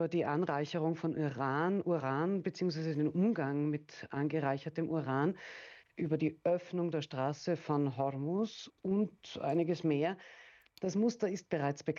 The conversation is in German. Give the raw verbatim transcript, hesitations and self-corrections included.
die Anreicherung von Uran, Uran bzw. den Umgang mit angereichertem Uran, über die Öffnung der Straße von Hormuz und einiges mehr. Das Muster ist bereits bekannt.